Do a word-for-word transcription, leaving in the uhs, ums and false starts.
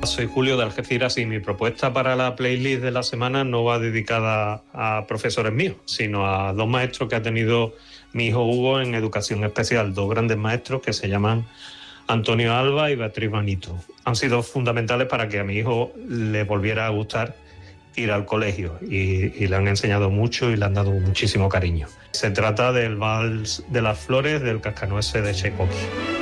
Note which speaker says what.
Speaker 1: Soy Julio de Algeciras y mi propuesta para la playlist de la semana no va dedicada a profesores míos, sino a dos maestros que ha tenido mi hijo Hugo en educación especial, dos grandes maestros que se llaman Antonio Alba y Beatriz Manito. Han sido fundamentales para que a mi hijo le volviera a gustar ir al colegio y, y le han enseñado mucho y le han dado muchísimo cariño. Se trata del Vals de las Flores del Cascanueces de Tchaikovsky.